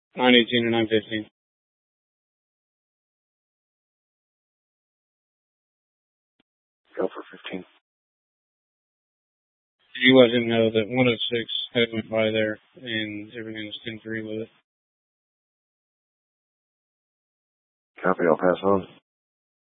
918 and 915. Go for 15. You let him know that 106 had went by there and everything was 10-3 with it. Copy, I'll pass on.